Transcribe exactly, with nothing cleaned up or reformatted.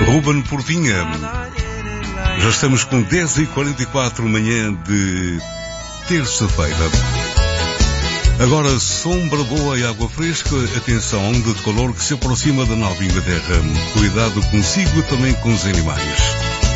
Ruben Portinha. Já estamos com dez e quarenta e quatro, manhã de terça-feira. Agora, sombra boa e água fresca. Atenção, onda de calor que se aproxima da Nova Inglaterra. Cuidado consigo e também com os animais.